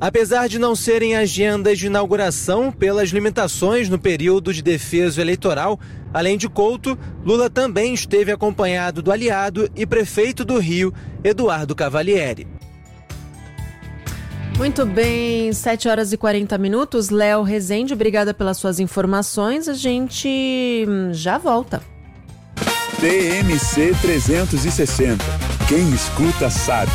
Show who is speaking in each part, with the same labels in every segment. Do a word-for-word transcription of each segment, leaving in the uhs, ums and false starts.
Speaker 1: Apesar de não serem agendas de inauguração pelas limitações no período de defeso eleitoral, além de Couto, Lula também esteve acompanhado do aliado e prefeito do Rio, Eduardo Cavalieri.
Speaker 2: Muito bem, sete horas e quarenta minutos. Léo Rezende, obrigada pelas suas informações. A gente já volta.
Speaker 3: T M C trezentos e sessenta. Quem escuta sabe.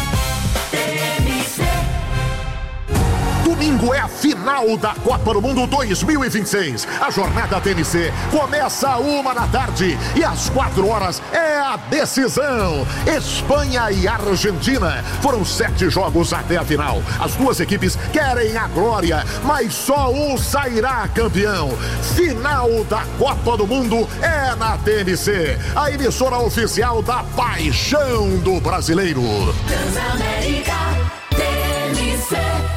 Speaker 4: Domingo é a final da Copa do Mundo dois mil e vinte e seis. A jornada T N C começa a uma da tarde e às quatro horas é a decisão. Espanha e Argentina. Foram sete jogos até a final. As duas equipes querem a glória, mas só um sairá campeão. Final da Copa do Mundo é na T N C, a emissora oficial da paixão do brasileiro.
Speaker 5: Transamérica T N C.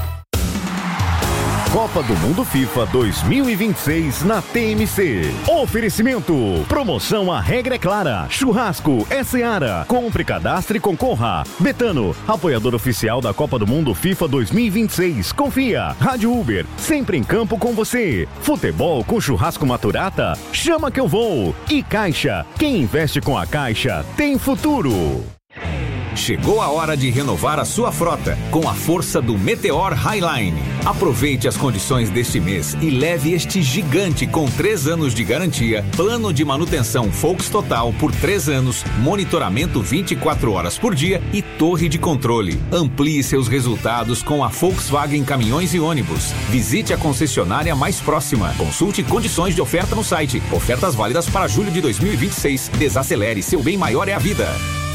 Speaker 6: Copa do Mundo FIFA dois mil e vinte e seis na T M C. Oferecimento. Promoção A Regra é Clara. Churrasco é Seara. Compre, cadastre e concorra. Betano, apoiador oficial da Copa do Mundo FIFA dois mil e vinte e seis. Confia. Rádio Uber, sempre em campo com você. Futebol com churrasco Maturata? Chama que eu vou. E Caixa. Quem investe com a Caixa tem futuro.
Speaker 7: Chegou a hora de renovar a sua frota com a força do Meteor Highline. Aproveite as condições deste mês e leve este gigante com três anos de garantia, plano de manutenção Volks Total por três anos, monitoramento vinte e quatro horas por dia e torre de controle. Amplie seus resultados com a Volkswagen Caminhões e Ônibus. Visite a concessionária mais próxima. Consulte condições de oferta no site. Ofertas válidas para julho de dois mil e vinte e seis. Desacelere, seu bem maior é a vida.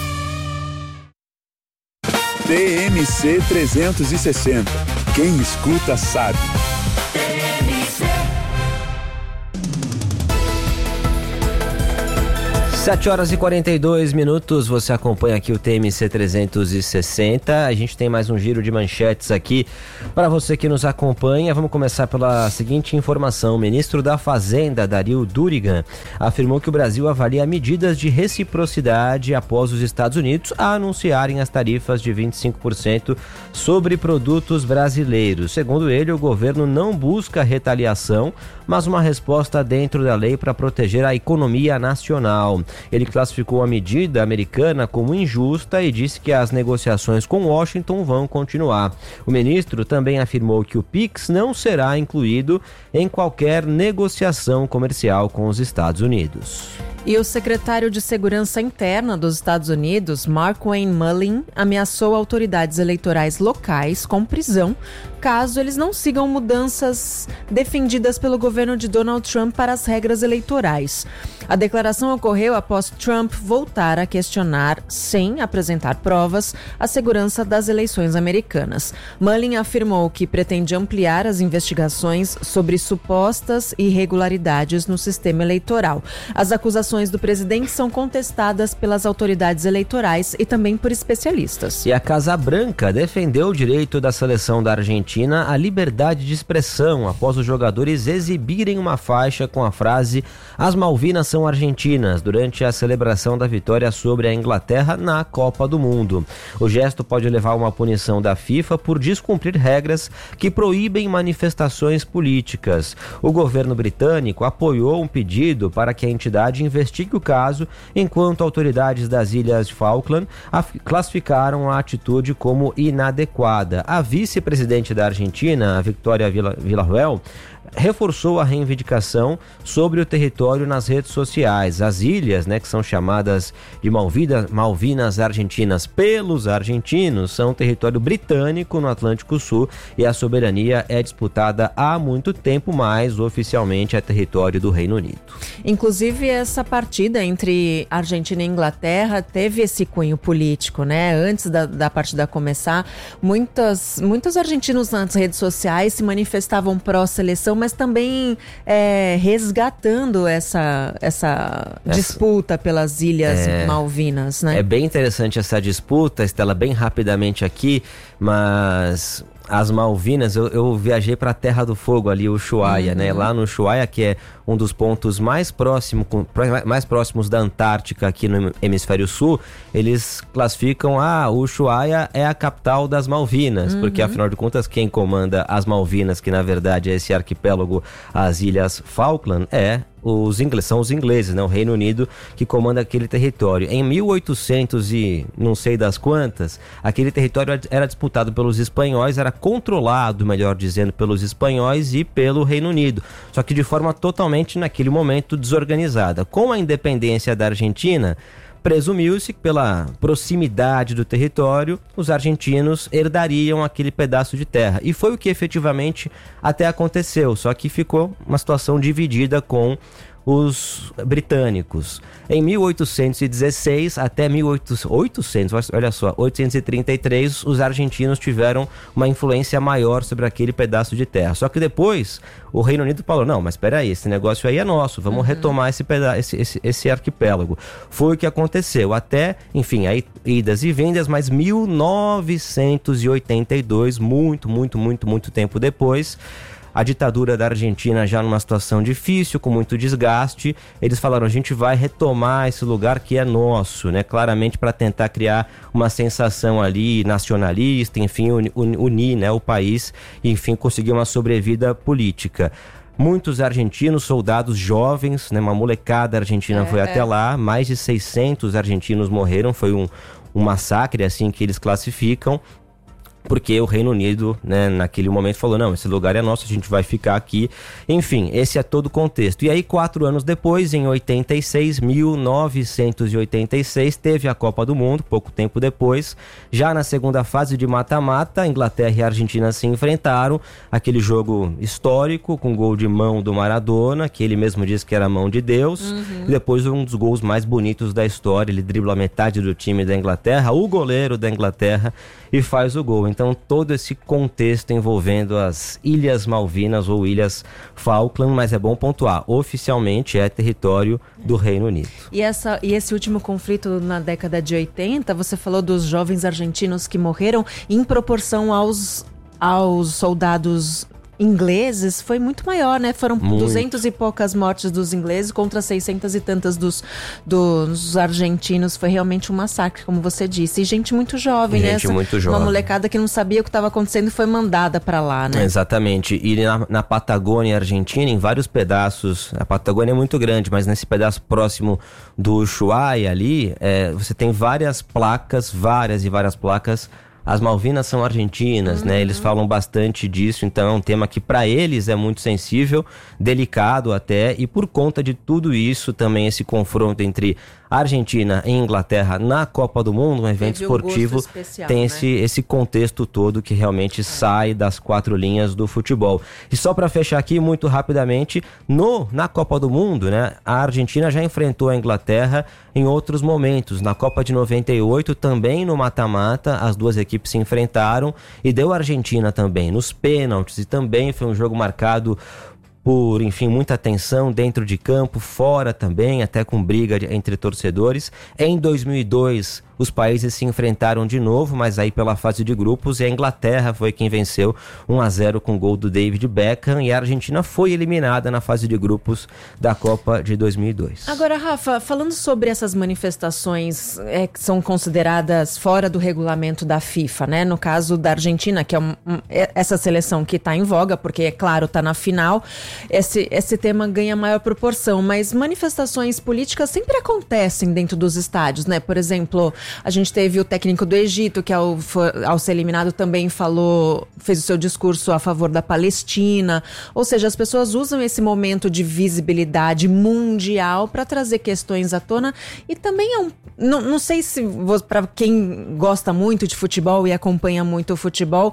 Speaker 3: T M C trezentos e sessenta. Quem escuta sabe.
Speaker 8: sete horas e quarenta e dois minutos, você acompanha aqui o T M C trezentos e sessenta. A gente tem mais um giro de manchetes aqui para você que nos acompanha. Vamos começar pela seguinte informação. O ministro da Fazenda, Dario Durigan, afirmou que o Brasil avalia medidas de reciprocidade após os Estados Unidos anunciarem as tarifas de vinte e cinco por cento sobre produtos brasileiros. Segundo ele, o governo não busca retaliação, mas uma resposta dentro da lei para proteger a economia nacional. Ele classificou a medida americana como injusta e disse que as negociações com Washington vão continuar. O ministro também afirmou que o Pix não será incluído em qualquer negociação comercial com os Estados Unidos.
Speaker 2: E o secretário de Segurança Interna dos Estados Unidos, Mark Wayne Mullin, ameaçou autoridades eleitorais locais com prisão caso eles não sigam mudanças defendidas pelo governo de Donald Trump para as regras eleitorais. A declaração ocorreu após Trump voltar a questionar, sem apresentar provas, a segurança das eleições americanas. Mullin afirmou que pretende ampliar as investigações sobre supostas irregularidades no sistema eleitoral. As acusações do presidente são contestadas pelas autoridades eleitorais e também por especialistas.
Speaker 8: E a Casa Branca defendeu o direito da seleção da Argentina à liberdade de expressão após os jogadores exibirem uma faixa com a frase "As Malvinas são argentinas" durante a celebração da vitória sobre a Inglaterra na Copa do Mundo. O gesto pode levar a uma punição da FIFA por descumprir regras que proíbem manifestações políticas. O governo britânico apoiou um pedido para que a entidade investigue o caso, enquanto autoridades das Ilhas Falkland classificaram a atitude como inadequada. A vice-presidente da Argentina, a Victoria Villarruel, reforçou a reivindicação sobre o território nas redes sociais. As ilhas, né, que são chamadas de Malvida, Malvinas Argentinas pelos argentinos, são território britânico no Atlântico Sul e a soberania é disputada há muito tempo, mas oficialmente é território do Reino Unido.
Speaker 2: Inclusive, essa partida entre Argentina e Inglaterra teve esse cunho político, né? Antes da, da partida começar, muitas, muitos argentinos nas redes sociais se manifestavam pró-seleção, mas também é, resgatando essa, essa, essa disputa pelas Ilhas é, Malvinas, né?
Speaker 8: É bem interessante essa disputa, Estela, bem rapidamente aqui, mas as Malvinas, eu, eu viajei para a Terra do Fogo ali, o Ushuaia, uhum. né? Lá no Ushuaia, que é um dos pontos mais, próximo, mais próximos da Antártica aqui no hemisfério sul, eles classificam, ah, o Ushuaia é a capital das Malvinas, uhum. porque afinal de contas quem comanda as Malvinas, que na verdade é esse arquipélago, as Ilhas Falkland, é os ingleses, são os ingleses, né? O Reino Unido que comanda aquele território. Em mil e oitocentos e não sei das quantas, aquele território era disputado pelos espanhóis, era controlado, melhor dizendo, pelos espanhóis e pelo Reino Unido, só que de forma totalmente, naquele momento, desorganizada. Com a independência da Argentina, presumiu-se que pela proximidade do território, os argentinos herdariam aquele pedaço de terra. E foi o que efetivamente até aconteceu, só que ficou uma situação dividida com os britânicos. Em mil oitocentos e dezesseis até mil e oitocentos, olha só, oitocentos e trinta e três, os argentinos tiveram uma influência maior sobre aquele pedaço de terra. Só que depois o Reino Unido falou, não, mas espera aí, esse negócio aí é nosso, vamos uhum. retomar esse, peda- esse, esse, esse arquipélago. Foi o que aconteceu, até, enfim, aí idas e vindas, mas mil novecentos e oitenta e dois, muito, muito, muito, muito tempo depois, a ditadura da Argentina já numa situação difícil, com muito desgaste, eles falaram, a gente vai retomar esse lugar que é nosso, né? Claramente para tentar criar uma sensação ali nacionalista, enfim, unir, unir né, o país e, enfim, conseguir uma sobrevida política. Muitos argentinos, soldados jovens, né, uma molecada argentina é, foi é. até lá, mais de seiscentos argentinos morreram, foi um, um massacre assim que eles classificam, porque o Reino Unido, né, naquele momento falou, não, esse lugar é nosso, a gente vai ficar aqui. Enfim, esse é todo o contexto. E aí, quatro anos depois, em oitenta e seis, mil novecentos e oitenta e seis, teve a Copa do Mundo, pouco tempo depois. Já na segunda fase de mata-mata, Inglaterra e Argentina se enfrentaram. Aquele jogo histórico, com gol de mão do Maradona, que ele mesmo disse que era a mão de Deus. Uhum. E depois um dos gols mais bonitos da história, ele dribla metade do time da Inglaterra, o goleiro da Inglaterra, e faz o gol. Então todo esse contexto envolvendo as Ilhas Malvinas ou Ilhas Falkland, mas é bom pontuar, oficialmente é território do Reino Unido.
Speaker 2: E, essa, e esse último conflito na década de oitenta, você falou dos jovens argentinos que morreram em proporção aos, aos soldados ingleses, foi muito maior, né? Foram muito. duzentas e poucas mortes dos ingleses contra seiscentas e tantas dos, dos argentinos. Foi realmente um massacre, como você disse. E gente muito jovem,
Speaker 8: gente
Speaker 2: né? Essa,
Speaker 8: muito jovem.
Speaker 2: Uma molecada que não sabia o que estava acontecendo e foi mandada para lá, né?
Speaker 8: Exatamente. E na, na Patagônia Argentina, em vários pedaços, a Patagônia é muito grande, mas nesse pedaço próximo do Ushuaia ali, é, você tem várias placas, várias e várias placas. As Malvinas são argentinas, uhum. né? Eles falam bastante disso, então é um tema que para eles é muito sensível, delicado até, e por conta de tudo isso, também esse confronto entre Argentina e Inglaterra na Copa do Mundo, um evento Teve esportivo, um especial, tem né? esse, esse contexto todo que realmente é. sai das quatro linhas do futebol. E só para fechar aqui, muito rapidamente, no, na Copa do Mundo, né, a Argentina já enfrentou a Inglaterra em outros momentos. Na Copa de noventa e oito, também no mata-mata, as duas equipes se enfrentaram e deu a Argentina também nos pênaltis, e também foi um jogo marcado por, enfim, muita tensão dentro de campo, fora também, até com briga de, entre torcedores. Em dois mil e dois, os países se enfrentaram de novo, mas aí pela fase de grupos, e a Inglaterra foi quem venceu um a zero com gol do David Beckham, e a Argentina foi eliminada na fase de grupos da Copa de dois mil e dois.
Speaker 2: Agora, Rafa, falando sobre essas manifestações é, que são consideradas fora do regulamento da FIFA, né? No caso da Argentina, que é um, um, essa seleção que está em voga, porque, é claro, está na final, esse, esse tema ganha maior proporção, mas manifestações políticas sempre acontecem dentro dos estádios, né? Por exemplo, a gente teve o técnico do Egito, que ao, ao ser eliminado também falou, fez o seu discurso a favor da Palestina. Ou seja, as pessoas usam esse momento de visibilidade mundial para trazer questões à tona. E também é um... Não, não sei se, para quem gosta muito de futebol e acompanha muito o futebol,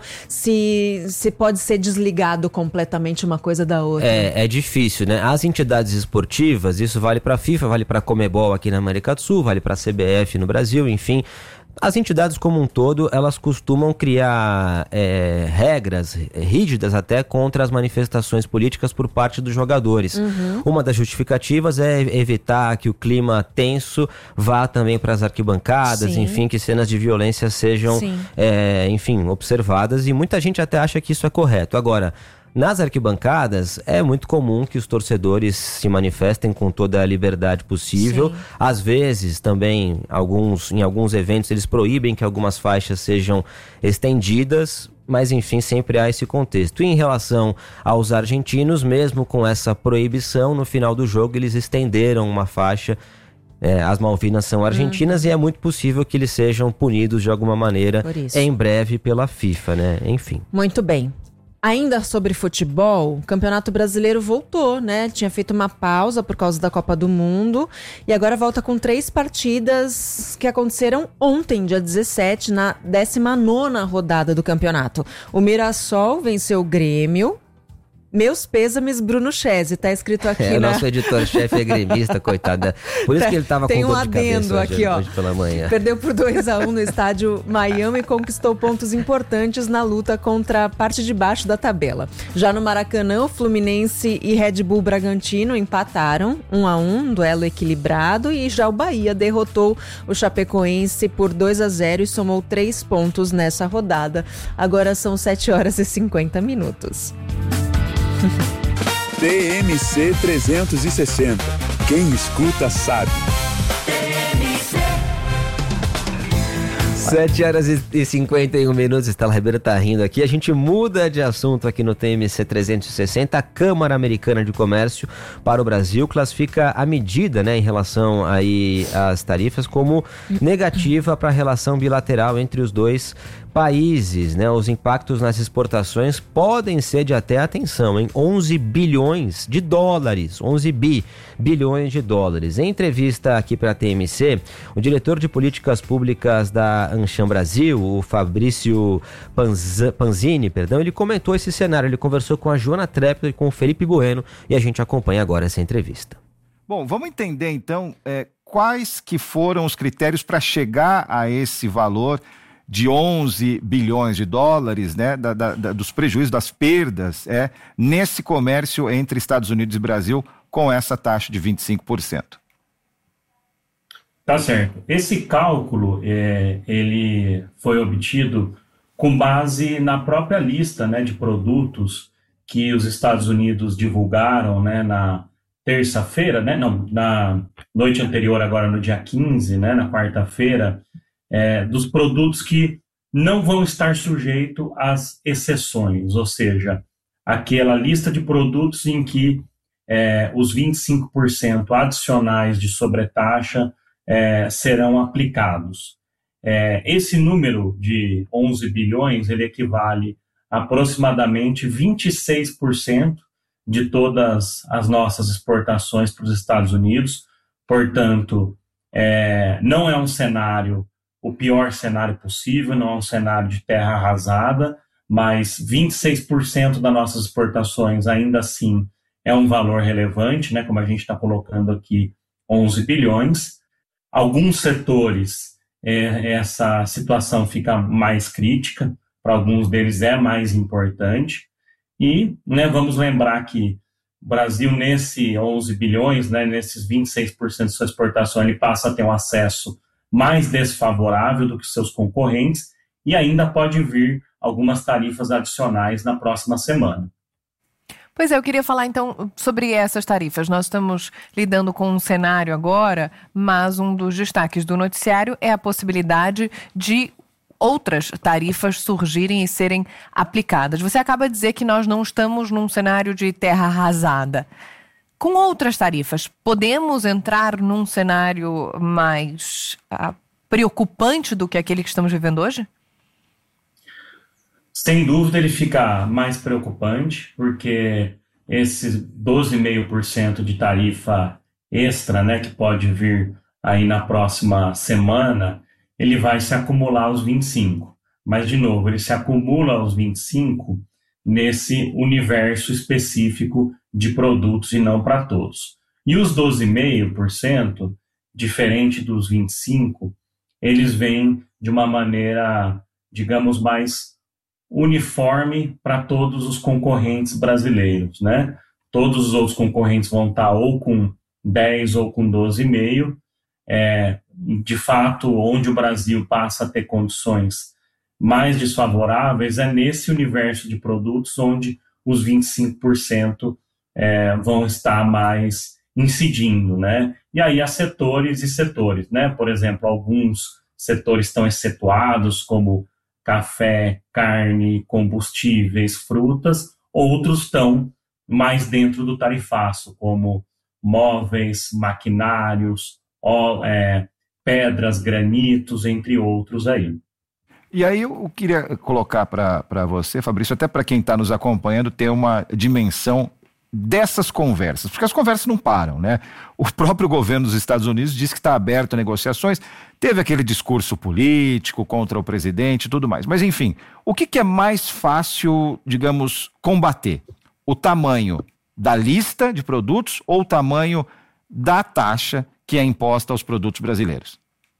Speaker 2: se, se pode ser desligado completamente uma coisa da outra.
Speaker 8: É, é difícil, né? As entidades esportivas, isso vale para a FIFA, vale para a Conmebol aqui na América do Sul, vale para a C B F no Brasil, enfim, As entidades como um todo, elas costumam criar é, regras rígidas até contra as manifestações políticas por parte dos jogadores. Uhum. Uma das justificativas é evitar que o clima tenso vá também para as arquibancadas, Sim. enfim, que cenas de violência sejam, é, enfim, observadas, e muita gente até acha que isso é correto. Agora, nas arquibancadas, é muito comum que os torcedores se manifestem com toda a liberdade possível. Sim. Às vezes, também, alguns, em alguns eventos, eles proíbem que algumas faixas sejam estendidas, mas, enfim, sempre há esse contexto. E em relação aos argentinos, mesmo com essa proibição, no final do jogo, eles estenderam uma faixa. É, as Malvinas são argentinas, hum. e é muito possível que eles sejam punidos de alguma maneira em breve pela FIFA, né? Enfim.
Speaker 2: Muito bem. Ainda sobre futebol, o Campeonato Brasileiro voltou, né? Tinha feito uma pausa por causa da Copa do Mundo e agora volta com três partidas que aconteceram ontem, dia dezessete, na décima nona rodada do campeonato. O Mirassol venceu o Grêmio. Meus pêsames, Bruno Chese, tá escrito aqui,
Speaker 8: é,
Speaker 2: né?
Speaker 8: Nosso editor-chefe é gremista, coitada. Por isso que ele tava
Speaker 2: Tem
Speaker 8: com
Speaker 2: um
Speaker 8: dor de cabeça
Speaker 2: adendo
Speaker 8: hoje,
Speaker 2: aqui, ó.
Speaker 8: hoje pela manhã.
Speaker 2: Perdeu por dois a um no estádio Miami e conquistou pontos importantes na luta contra a parte de baixo da tabela. Já no Maracanã, o Fluminense e Red Bull Bragantino empataram um a um, um duelo equilibrado, e já o Bahia derrotou o Chapecoense por dois a zero e somou três pontos nessa rodada. Agora são sete horas e cinquenta minutos.
Speaker 3: T M C trezentos e sessenta. Quem escuta sabe.
Speaker 8: sete horas e cinquenta e um minutos, Estela Ribeiro tá rindo aqui. A gente muda de assunto aqui no T M C trezentos e sessenta. A Câmara Americana de Comércio para o Brasil classifica a medida, né, em relação aí às tarifas como negativa para a relação bilateral entre os dois países, né? Os impactos nas exportações podem ser de até, atenção, em onze bilhões de dólares, onze bi, bilhões de dólares. Em entrevista aqui para a T M C, o diretor de políticas públicas da Anshan Brasil, o Fabrício Panz, Panzini, perdão, ele comentou esse cenário, ele conversou com a Joana Trepper e com o Felipe Bueno, e a gente acompanha agora essa entrevista.
Speaker 9: Bom, vamos entender então é, quais que foram os critérios para chegar a esse valor de onze bilhões de dólares, né, da, da, da, dos prejuízos, das perdas, é, nesse comércio entre Estados Unidos e Brasil com essa taxa de vinte e cinco por cento.
Speaker 10: Tá certo. Esse cálculo, é, ele foi obtido com base na própria lista, né, de produtos que os Estados Unidos divulgaram, né, na terça-feira, né, não, na noite anterior, agora no dia quinze, né, na quarta-feira, É, dos produtos que não vão estar sujeitos às exceções, ou seja, aquela lista de produtos em que é, os vinte e cinco por cento adicionais de sobretaxa é, serão aplicados. É, esse número de onze bilhões, ele equivale a aproximadamente vinte e seis por cento de todas as nossas exportações para os Estados Unidos, portanto, é, não é um cenário o pior cenário possível, não é um cenário de terra arrasada, mas vinte e seis por cento das nossas exportações ainda assim é um valor relevante, né, como a gente está colocando aqui, onze bilhões. Alguns setores, é, essa situação fica mais crítica, para alguns deles é mais importante, e, né, vamos lembrar que o Brasil, nesse onze bilhões, né, nesses vinte e seis por cento de sua exportação, ele passa a ter um acesso mais desfavorável do que seus concorrentes e ainda pode vir algumas tarifas adicionais na próxima semana.
Speaker 11: Pois é, eu queria falar então sobre essas tarifas. Nós estamos lidando com um cenário agora, mas um dos destaques do noticiário é a possibilidade de outras tarifas surgirem e serem aplicadas. Você acaba de dizer que nós não estamos num cenário de terra arrasada. Com outras tarifas, podemos entrar num cenário mais ah, preocupante do que aquele que estamos vivendo hoje?
Speaker 10: Sem dúvida ele fica mais preocupante, porque esses doze vírgula cinco por cento de tarifa extra, né, que pode vir aí na próxima semana, ele vai se acumular aos vinte e cinco. Mas, de novo, ele se acumula aos vinte e cinco nesse universo específico de produtos e não para todos. E os doze vírgula cinco por cento, diferente dos vinte e cinco por cento, eles vêm de uma maneira, digamos, mais uniforme para todos os concorrentes brasileiros, né? Todos os outros concorrentes vão estar ou com dez ou com doze vírgula cinco. É, de fato, onde o Brasil passa a ter condições mais desfavoráveis é nesse universo de produtos onde os vinte e cinco por cento é, vão estar mais incidindo, né? E aí há setores e setores, né? Por exemplo, alguns setores estão excetuados, como café, carne, combustíveis, frutas, outros estão mais dentro do tarifaço, como móveis, maquinários, ó, é, pedras, granitos, entre outros aí.
Speaker 9: E aí eu queria colocar para você, Fabrício, até para quem está nos acompanhando, ter uma dimensão dessas conversas, porque as conversas não param, né? O próprio governo dos Estados Unidos disse que está aberto a negociações, teve aquele discurso político contra o presidente e tudo mais, mas enfim, o que, que é mais fácil, digamos, combater? O tamanho da lista de produtos ou o tamanho da taxa que é imposta aos produtos brasileiros?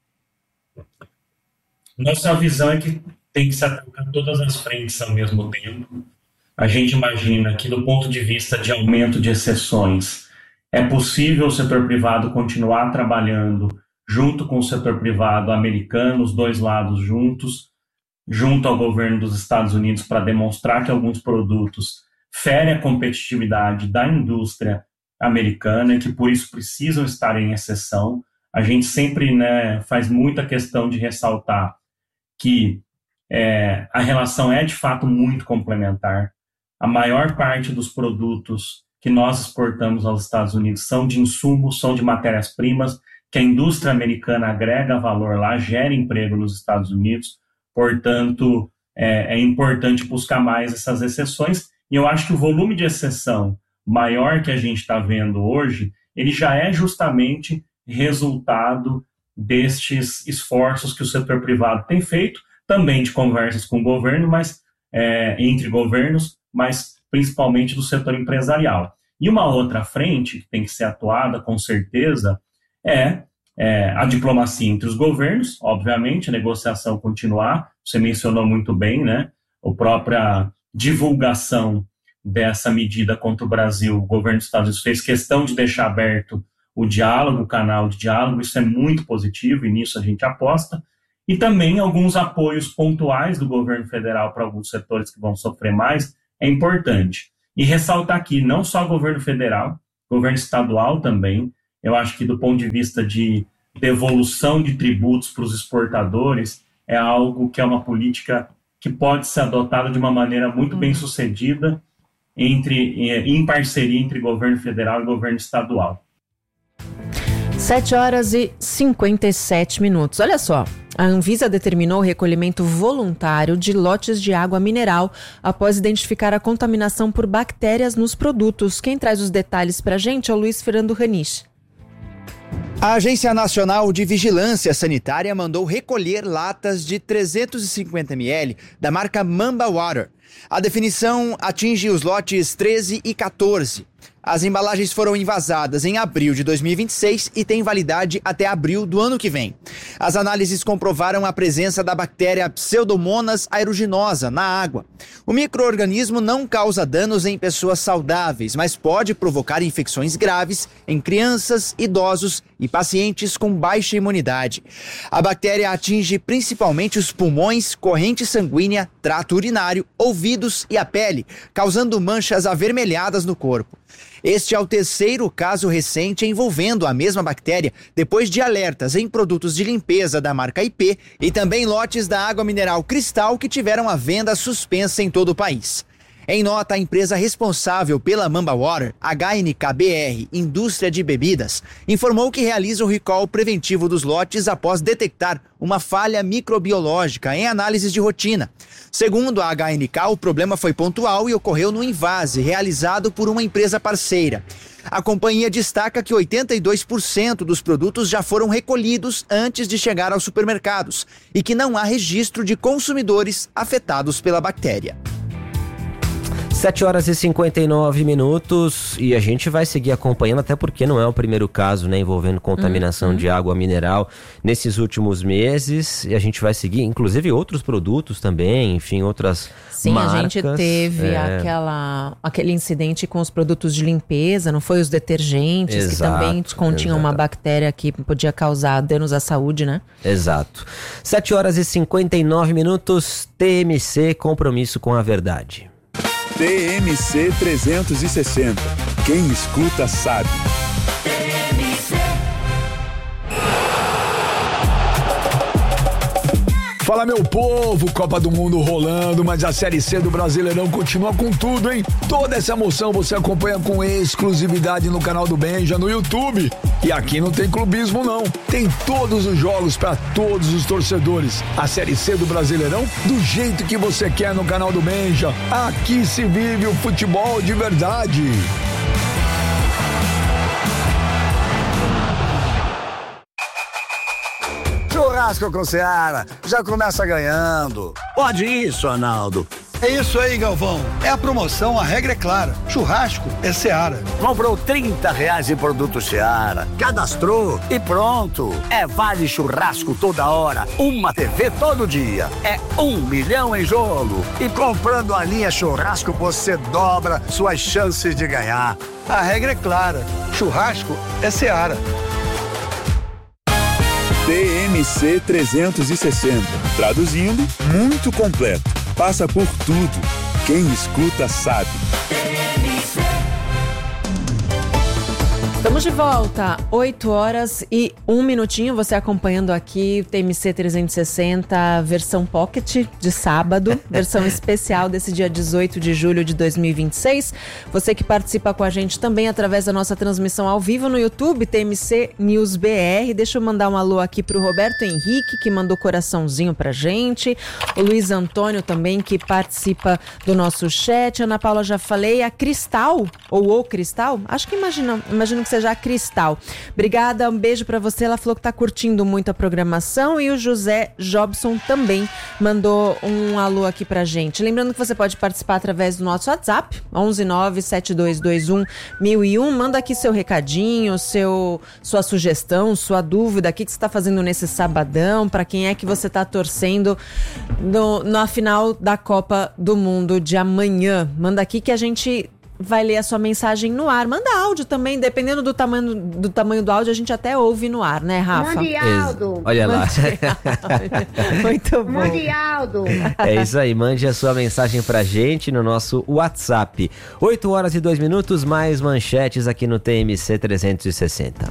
Speaker 10: Nossa visão é que tem que se atacar todas as frentes ao mesmo tempo. A gente imagina que, do ponto de vista de aumento de exceções, é possível o setor privado continuar trabalhando junto com o setor privado americano, os dois lados juntos, junto ao governo dos Estados Unidos, para demonstrar que alguns produtos ferem a competitividade da indústria americana e que, por isso, precisam estar em exceção. A gente sempre, né, faz muita questão de ressaltar que é, a relação é, de fato, muito complementar. A maior parte dos produtos que nós exportamos aos Estados Unidos são de insumos, são de matérias-primas, que a indústria americana agrega valor lá, gera emprego nos Estados Unidos. Portanto, é, é importante buscar mais essas exceções. E eu acho que o volume de exceção maior que a gente está vendo hoje, ele já é justamente resultado destes esforços que o setor privado tem feito, também de conversas com o governo, mas é, entre governos, mas principalmente do setor empresarial. E uma outra frente que tem que ser atuada, com certeza, é, é a diplomacia entre os governos, obviamente, a negociação continuar, você mencionou muito bem, né, a própria divulgação dessa medida contra o Brasil, o governo dos Estados Unidos fez questão de deixar aberto o diálogo, o canal de diálogo, isso é muito positivo e nisso a gente aposta, e também alguns apoios pontuais do governo federal para alguns setores que vão sofrer mais, é importante. E ressaltar aqui, não só o governo federal, governo estadual também, eu acho que do ponto de vista de devolução de tributos para os exportadores, é algo que é uma política que pode ser adotada de uma maneira muito bem sucedida, entre, em parceria entre governo federal e governo estadual.
Speaker 2: sete horas e cinquenta e sete minutos. Olha só, a Anvisa determinou o recolhimento voluntário de lotes de água mineral após identificar a contaminação por bactérias nos produtos. Quem traz os detalhes para a gente é o Luiz Fernando Raniche.
Speaker 12: A Agência Nacional de Vigilância Sanitária mandou recolher latas de trezentos e cinquenta mililitros da marca Mamba Water. A definição atinge os lotes treze e quatorze. As embalagens foram envasadas em abril de dois mil e vinte e seis e têm validade até abril do ano que vem. As análises comprovaram a presença da bactéria Pseudomonas aeruginosa na água. O micro-organismo não causa danos em pessoas saudáveis, mas pode provocar infecções graves em crianças, idosos e pacientes com baixa imunidade. A bactéria atinge principalmente os pulmões, corrente sanguínea, trato urinário, ouvidos e a pele, causando manchas avermelhadas no corpo. Este é o terceiro caso recente envolvendo a mesma bactéria, depois de alertas em produtos de limpeza da marca I P e também lotes da água mineral Cristal que tiveram a venda suspensa em todo o país. Em nota, a empresa responsável pela Mamba Water, H N K B R, Indústria de Bebidas, informou que realiza o recall preventivo dos lotes após detectar uma falha microbiológica em análises de rotina. Segundo a H N K, o problema foi pontual e ocorreu no invase realizado por uma empresa parceira. A companhia destaca que oitenta e dois por cento dos produtos já foram recolhidos antes de chegar aos supermercados e que não há registro de consumidores afetados pela bactéria.
Speaker 8: sete horas e cinquenta e nove minutos e a gente vai seguir acompanhando, até porque não é o primeiro caso, né, envolvendo contaminação uhum. de água mineral nesses últimos meses, e a gente vai seguir, inclusive outros produtos também, enfim, outras
Speaker 2: Sim,
Speaker 8: marcas.
Speaker 2: A gente teve
Speaker 8: é...
Speaker 2: aquela, aquele incidente com os produtos de limpeza, não foi? Os detergentes, exato, que também continham exato. uma bactéria que podia causar danos à saúde, né?
Speaker 8: Exato. sete horas e cinquenta e nove minutos, T M C, compromisso com a verdade.
Speaker 3: T M C trezentos e sessenta. Quem escuta sabe.
Speaker 13: Fala, meu povo, Copa do Mundo rolando, mas a Série C do Brasileirão continua com tudo, hein? Toda essa emoção você acompanha com exclusividade no canal do Benja, no YouTube. E aqui não tem clubismo, não. Tem todos os jogos para todos os torcedores. A Série C do Brasileirão, do jeito que você quer no canal do Benja. Aqui se vive o futebol de verdade.
Speaker 14: Churrasco com Seara, já começa ganhando.
Speaker 15: Pode isso, Arnaldo. É isso aí, Galvão. É a promoção, a regra é clara. Churrasco é Seara.
Speaker 14: Comprou trinta reais em produto Seara, cadastrou e pronto. É vale churrasco toda hora, uma T V todo dia. É um milhão em jogo. E comprando a linha churrasco, você dobra suas chances de ganhar.
Speaker 15: A regra é clara. Churrasco é Seara.
Speaker 3: T M C trezentos e sessenta. Traduzindo, muito completo. Passa por tudo. Quem escuta sabe.
Speaker 2: Estamos de volta, oito horas e um minutinho, você acompanhando aqui o T M C trezentos e sessenta, versão Pocket de sábado, versão especial desse dia dezoito de julho de dois mil e vinte e seis. Você que participa com a gente também através da nossa transmissão ao vivo no YouTube, T M C News B R. Deixa eu mandar um alô aqui pro Roberto Henrique, que mandou coraçãozinho pra gente. O Luiz Antônio também, que participa do nosso chat. Ana Paula, já falei. A Cristal, ou o Cristal, acho que imagina, imagino que seja a Cristal. Obrigada, um beijo pra você. Ela falou que tá curtindo muito a programação, e o José Jobson também mandou um alô aqui pra gente. Lembrando que você pode participar através do nosso WhatsApp, onze nove sete dois dois um mil e um. Manda aqui seu recadinho, seu, sua sugestão, sua dúvida, o que, que você tá fazendo nesse sabadão, pra quem é que você tá torcendo no, na final da Copa do Mundo de amanhã. Manda aqui que a gente vai ler a sua mensagem no ar. Manda áudio também, dependendo do tamanho do, tamanho do áudio, a gente até ouve no ar, né, Rafa?
Speaker 16: Mande áudio.
Speaker 8: Olha lá.
Speaker 2: Muito bom.
Speaker 16: Mande áudio.
Speaker 8: É isso aí, mande a sua mensagem pra gente no nosso WhatsApp. oito horas e dois minutos, mais manchetes aqui no T M C trezentos e sessenta.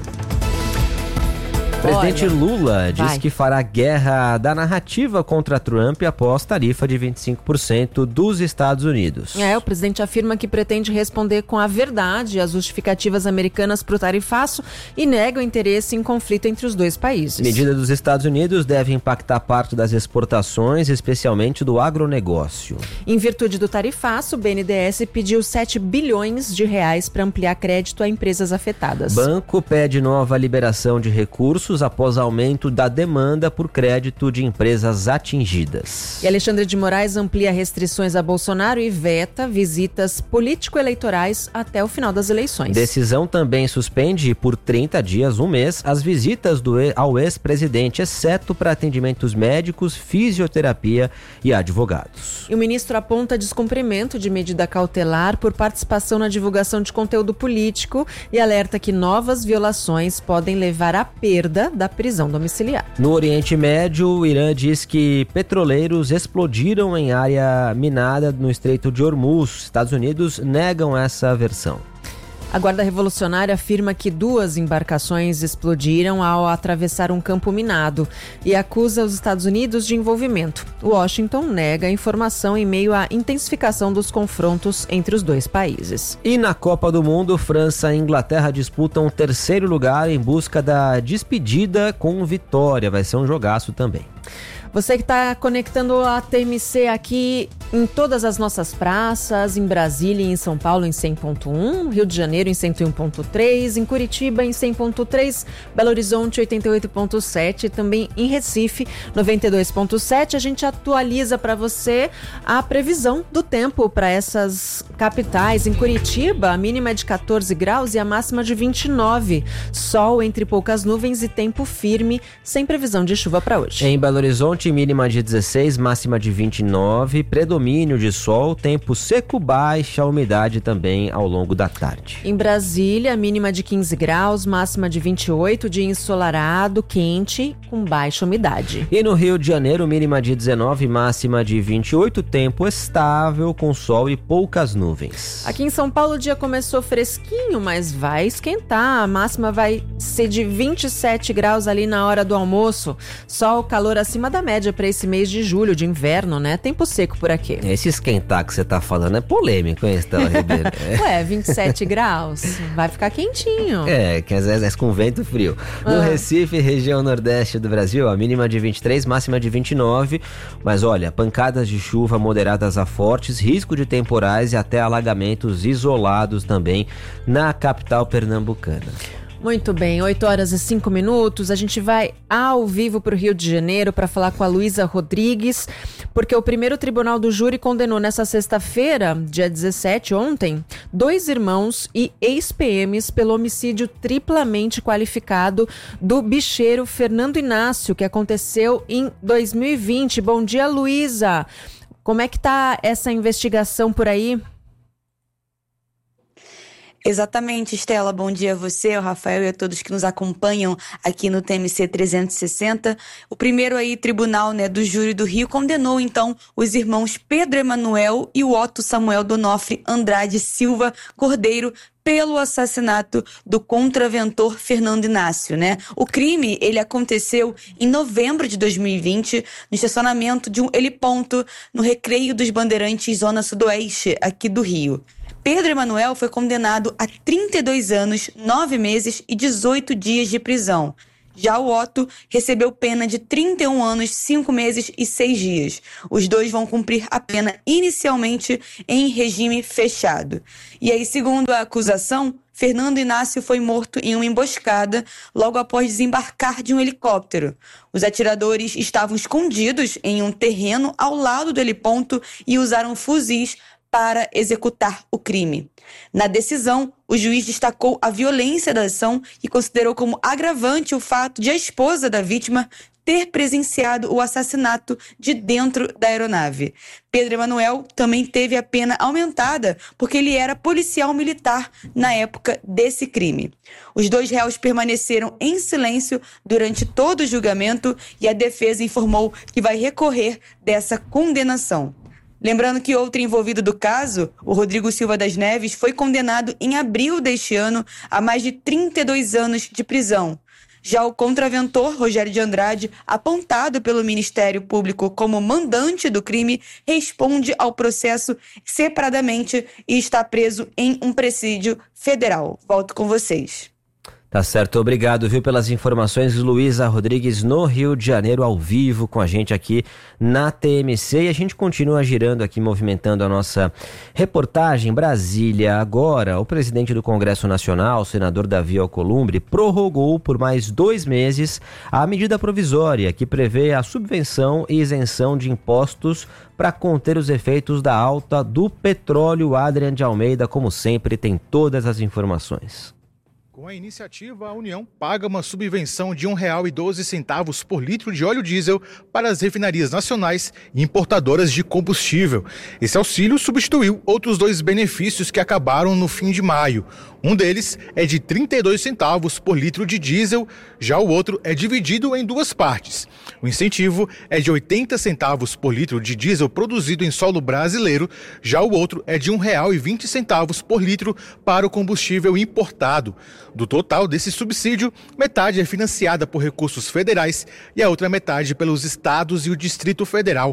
Speaker 8: O presidente Olha, Lula diz vai. que fará guerra da narrativa contra Trump após tarifa de vinte e cinco por cento dos Estados Unidos.
Speaker 2: É, o presidente afirma que pretende responder com a verdade às justificativas americanas para o tarifaço e nega o interesse em conflito entre os dois países.
Speaker 8: A medida dos Estados Unidos deve impactar parte das exportações, especialmente do agronegócio.
Speaker 2: Em virtude do tarifaço, o B N D E S pediu sete bilhões de reais para ampliar crédito a empresas afetadas.
Speaker 8: Banco pede nova liberação de recursos após aumento da demanda por crédito de empresas atingidas.
Speaker 2: E Alexandre de Moraes amplia restrições a Bolsonaro e veta visitas político-eleitorais até o final das eleições.
Speaker 8: Decisão também suspende por trinta dias, um mês, as visitas do, ao ex-presidente, exceto para atendimentos médicos, fisioterapia e advogados.
Speaker 2: E o ministro aponta descumprimento de medida cautelar por participação na divulgação de conteúdo político e alerta que novas violações podem levar à perda da prisão domiciliar.
Speaker 8: No Oriente Médio, o Irã diz que petroleiros explodiram em área minada no Estreito de Hormuz. Estados Unidos negam essa versão.
Speaker 2: A Guarda Revolucionária afirma que duas embarcações explodiram ao atravessar um campo minado e acusa os Estados Unidos de envolvimento. Washington nega a informação em meio à intensificação dos confrontos entre os dois países.
Speaker 8: E na Copa do Mundo, França e Inglaterra disputam o terceiro lugar em busca da despedida com vitória. Vai ser um jogaço também.
Speaker 2: Você que está conectando a T M C aqui em todas as nossas praças, em Brasília e em São Paulo em cem ponto um, Rio de Janeiro em cento e um ponto três, em Curitiba em cem ponto três, Belo Horizonte oitenta e oito ponto sete, também em Recife noventa e dois ponto sete. A gente atualiza para você a previsão do tempo para essas capitais. Em Curitiba, a mínima é de catorze graus e a máxima de vinte e nove. Sol entre poucas nuvens e tempo firme, sem previsão de chuva para hoje.
Speaker 8: Em Belo Horizonte, mínima de dezesseis, máxima de vinte e nove, predomínio de sol, tempo seco, baixa umidade também ao longo da tarde.
Speaker 2: Em Brasília, mínima de quinze graus, máxima de vinte e oito, dia ensolarado, quente, com baixa umidade.
Speaker 8: E no Rio de Janeiro, mínima de dezenove, máxima de vinte e oito, tempo estável, com sol e poucas nuvens.
Speaker 2: Aqui em São Paulo o dia começou fresquinho, mas vai esquentar. A máxima vai ser de vinte e sete graus ali na hora do almoço. Sol, calor acima da média para esse mês de julho, de inverno, né? Tempo seco por aqui.
Speaker 8: Esse esquentar que você tá falando é polêmico, hein, Estela Ribeiro? É.
Speaker 2: Ué, vinte e sete graus, vai ficar quentinho.
Speaker 8: É, que às vezes é com vento frio. No ah. Recife, região nordeste do Brasil, a mínima de vinte e três, máxima de vinte e nove. Mas olha, pancadas de chuva moderadas a fortes, risco de temporais e até alagamentos isolados também na capital pernambucana.
Speaker 2: Muito bem, oito horas e cinco minutos, a gente vai ao vivo para o Rio de Janeiro para falar com a Luísa Rodrigues, porque o primeiro tribunal do júri condenou nessa sexta-feira, dia dezessete, ontem, dois irmãos e ex-P Ms pelo homicídio triplamente qualificado do bicheiro Fernando Inácio, que aconteceu em dois mil e vinte. Bom dia, Luísa. Como é que tá essa investigação por aí?
Speaker 16: Exatamente, Estela. Bom dia a você, ao Rafael e a todos que nos acompanham aqui no T M C trezentos e sessenta. O primeiro aí, tribunal, né, do júri do Rio condenou, então, os irmãos Pedro Emanuel e o Otto Samuel Donofre Andrade Silva Cordeiro pelo assassinato do contraventor Fernando Inácio, né? O crime, ele aconteceu em novembro de dois mil e vinte, no estacionamento de um heliponto no Recreio dos Bandeirantes, zona sudoeste, aqui do Rio. Pedro Emanuel foi condenado a trinta e dois anos, nove meses e dezoito dias de prisão. Já o Otto recebeu pena de trinta e um anos, cinco meses e seis dias. Os dois vão cumprir a pena inicialmente em regime fechado. E aí, segundo a acusação, Fernando Inácio foi morto em uma emboscada logo após desembarcar de um helicóptero. Os atiradores estavam escondidos em um terreno ao lado do heliponto e usaram fuzis para executar o crime. Na decisão, o juiz destacou a violência da ação e considerou como agravante o fato de a esposa da vítima ter presenciado o assassinato de dentro da aeronave. Pedro Emanuel também teve a pena aumentada porque ele era policial militar na época desse crime. Os dois réus permaneceram em silêncio durante todo o julgamento e a defesa informou que vai recorrer dessa condenação. Lembrando que outro envolvido do caso, o Rodrigo Silva das Neves, foi condenado em abril deste ano a mais de trinta e dois anos de prisão. Já o contraventor, Rogério de Andrade, apontado pelo Ministério Público como mandante do crime, responde ao processo separadamente e está preso em um presídio federal. Volto com vocês.
Speaker 8: Tá certo, obrigado, viu, pelas informações. Luísa Rodrigues no Rio de Janeiro, ao vivo com a gente aqui na T M C. E a gente continua girando aqui, movimentando a nossa reportagem. Brasília. Agora, o presidente do Congresso Nacional, o senador Davi Alcolumbre, prorrogou por mais dois meses a medida provisória que prevê a subvenção e isenção de impostos para conter os efeitos da alta do petróleo. Adrian de Almeida, como sempre, tem todas as informações.
Speaker 17: Com a iniciativa, a União paga uma subvenção de um real e doze centavos por litro de óleo diesel para as refinarias nacionais e importadoras de combustível. Esse auxílio substituiu outros dois benefícios que acabaram no fim de maio. Um deles é de trinta e dois centavos por litro de diesel, já o outro é dividido em duas partes. O incentivo é de oitenta centavos por litro de diesel produzido em solo brasileiro, já o outro é de um real e vinte centavos por litro para o combustível importado. Do total desse subsídio, metade é financiada por recursos federais e a outra metade pelos estados e o Distrito Federal.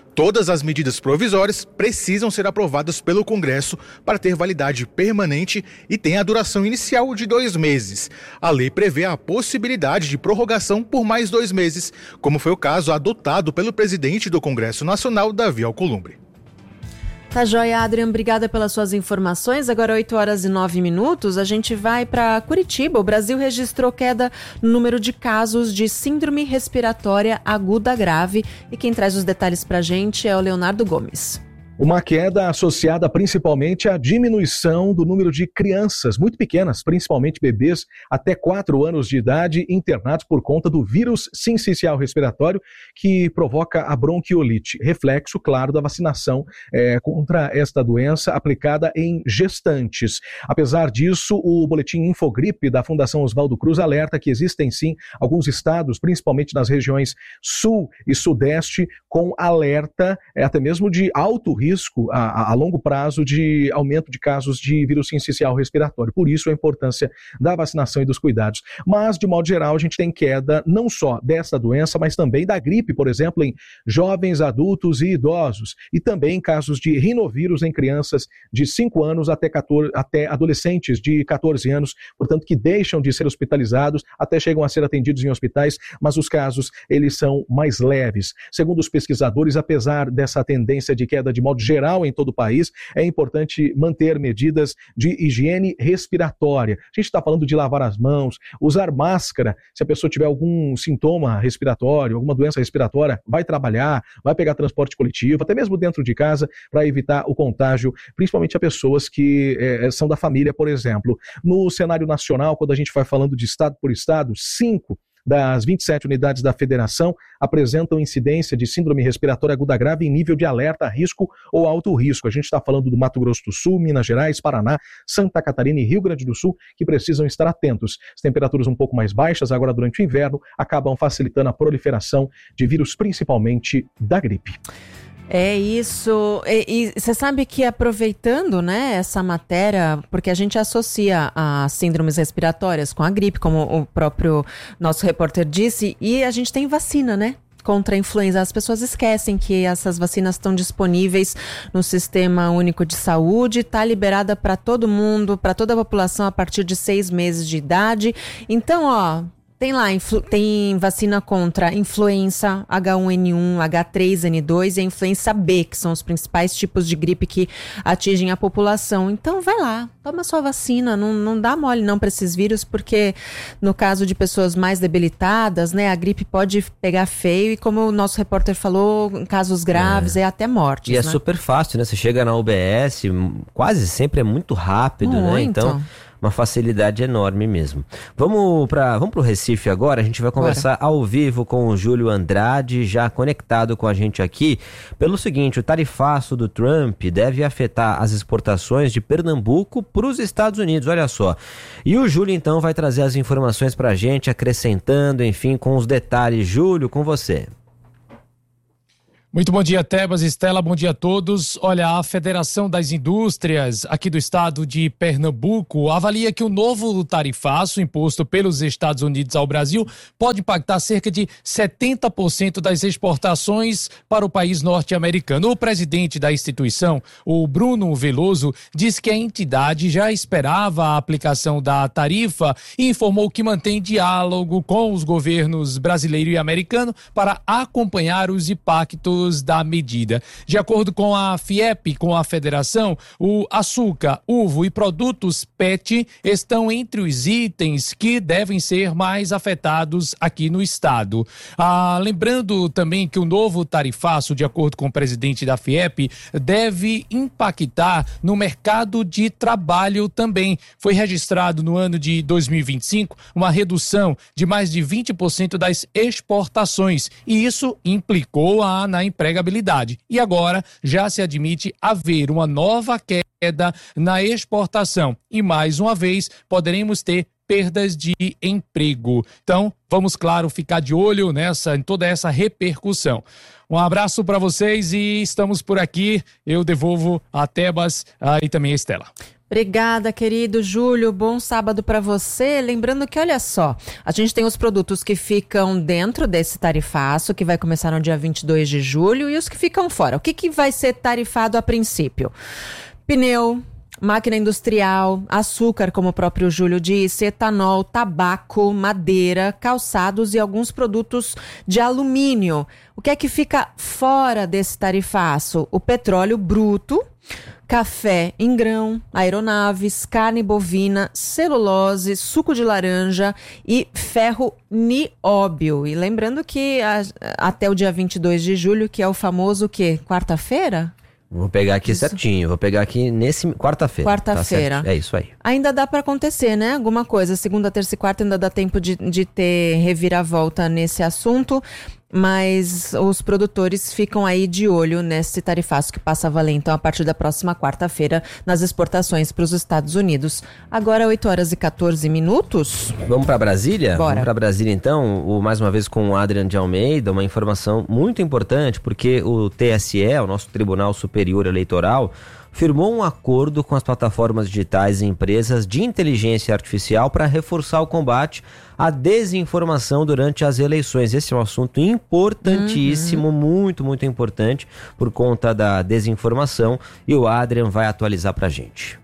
Speaker 17: Todas as medidas provisórias precisam ser aprovadas pelo Congresso para ter validade permanente e tem a duração inicial de dois meses. A lei prevê a possibilidade de prorrogação por mais dois meses, como foi o caso adotado pelo presidente do Congresso Nacional, Davi Alcolumbre.
Speaker 2: Tá joia, Adrian, obrigada pelas suas informações. Agora oito horas e nove minutos, a gente vai para Curitiba. O Brasil registrou queda no número de casos de síndrome respiratória aguda grave. E quem traz os detalhes para a gente é o Leonardo Gomes.
Speaker 18: Uma queda associada principalmente à diminuição do número de crianças muito pequenas, principalmente bebês até quatro anos de idade, internados por conta do vírus sincicial respiratório que provoca a bronquiolite, reflexo, claro, da vacinação é, contra esta doença aplicada em gestantes. Apesar disso, o boletim Infogripe da Fundação Oswaldo Cruz alerta que existem sim alguns estados, principalmente nas regiões sul e sudeste, com alerta é, até mesmo de alto risco risco a, a longo prazo de aumento de casos de vírus sincicial respiratório. Por isso a importância da vacinação e dos cuidados. Mas, de modo geral, a gente tem queda não só dessa doença, mas também da gripe, por exemplo, em jovens, adultos e idosos. E também casos de rinovírus em crianças de cinco anos até, quatorze, até adolescentes de catorze anos, portanto, que deixam de ser hospitalizados, até chegam a ser atendidos em hospitais, mas os casos, eles são mais leves. Segundo os pesquisadores, apesar dessa tendência de queda de modo geral em todo o país, é importante manter medidas de higiene respiratória. A gente está falando de lavar as mãos, usar máscara, se a pessoa tiver algum sintoma respiratório, alguma doença respiratória, vai trabalhar, vai pegar transporte coletivo, até mesmo dentro de casa, para evitar o contágio, principalmente a pessoas que é, são da família, por exemplo. No cenário nacional, quando a gente vai falando de estado por estado, cinco das vinte e sete unidades da federação apresentam incidência de síndrome respiratória aguda grave em nível de alerta, risco ou alto risco. A gente está falando do Mato Grosso do Sul, Minas Gerais, Paraná, Santa Catarina e Rio Grande do Sul, que precisam estar atentos. As temperaturas um pouco mais baixas agora durante o inverno acabam facilitando a proliferação de vírus, principalmente da gripe.
Speaker 2: É isso, e você sabe que aproveitando, né, essa matéria, porque a gente associa as síndromes respiratórias com a gripe, como o próprio nosso repórter disse, e a gente tem vacina, né, contra a influenza. As pessoas esquecem que essas vacinas estão disponíveis no Sistema Único de Saúde, está liberada para todo mundo, para toda a população a partir de seis meses de idade. Então, ó... Tem lá, influ- tem vacina contra influenza, H um N um, H três N dois e a influenza B, que são os principais tipos de gripe que atingem a população. Então vai lá, toma sua vacina, não, não dá mole não para esses vírus, porque no caso de pessoas mais debilitadas, né, a gripe pode pegar feio e, como o nosso repórter falou, em casos graves é, é até mortes.
Speaker 8: E é
Speaker 2: né?
Speaker 8: super fácil, né? Você chega na U B S, quase sempre é muito rápido, muito. né? Então... uma facilidade enorme mesmo. Vamos para vamos o Recife agora, a gente vai conversar Bora. ao vivo com o Júlio Andrade, já conectado com a gente aqui, pelo seguinte: o tarifaço do Trump deve afetar as exportações de Pernambuco para os Estados Unidos, olha só. E o Júlio então vai trazer as informações para a gente, acrescentando, enfim, com os detalhes. Júlio, com você.
Speaker 19: Muito bom dia, Tebas, Estela, bom dia a todos. Olha, a Federação das Indústrias aqui do estado de Pernambuco avalia que o novo tarifaço imposto pelos Estados Unidos ao Brasil pode impactar cerca de setenta por cento das exportações para o país norte-americano. O presidente da instituição, o Bruno Veloso, disse que a entidade já esperava a aplicação da tarifa e informou que mantém diálogo com os governos brasileiro e americano para acompanhar os impactos da medida. De acordo com a FIEP, com a federação, o açúcar, uva e produtos P E T estão entre os itens que devem ser mais afetados aqui no estado. Ah, lembrando também que o novo tarifaço, de acordo com o presidente da FIEP, deve impactar no mercado de trabalho também. Foi registrado no ano de dois mil e vinte e cinco uma redução de mais de vinte por cento das exportações, e isso implicou a na empregabilidade. E agora já se admite haver uma nova queda na exportação. E mais uma vez poderemos ter perdas de emprego. Então, vamos, claro, ficar de olho nessa, em toda essa repercussão. Um abraço para vocês e estamos por aqui. Eu devolvo a Tebas uh, e também a Estela.
Speaker 2: Obrigada, querido Júlio. Bom sábado para você. Lembrando que, olha só, a gente tem os produtos que ficam dentro desse tarifaço, que vai começar no dia vinte e dois de julho, e os que ficam fora. O que, que vai ser tarifado a princípio? Pneu, máquina industrial, açúcar, como o próprio Júlio disse, etanol, tabaco, madeira, calçados e alguns produtos de alumínio. O que é que fica fora desse tarifaço? O petróleo bruto, café em grão, aeronaves, carne bovina, celulose, suco de laranja e ferro nióbio. E lembrando que a, até o dia vinte e dois de julho, que é o famoso o quê? Quarta-feira?
Speaker 8: Vou pegar aqui isso. certinho, vou pegar aqui nesse quarta-feira.
Speaker 2: Quarta-feira.
Speaker 8: Tá, é isso aí.
Speaker 2: Ainda dá para acontecer, né? Alguma coisa. Segunda, terça e quarta ainda dá tempo de, de ter reviravolta nesse assunto. Mas os produtores ficam aí de olho nesse tarifaço que passa a valer, então, a partir da próxima quarta-feira, nas exportações para os Estados Unidos. Agora, oito horas e quatorze minutos.
Speaker 8: Vamos para Brasília?
Speaker 2: Bora.
Speaker 8: Vamos para Brasília, então, o, mais uma vez com o Adrian de Almeida, uma informação muito importante, porque o T S E, o nosso Tribunal Superior Eleitoral, firmou um acordo com as plataformas digitais e empresas de inteligência artificial para reforçar o combate à desinformação durante as eleições. Esse é um assunto importantíssimo, uhum. muito, muito importante por conta da desinformação, e o Adrian vai atualizar para a gente.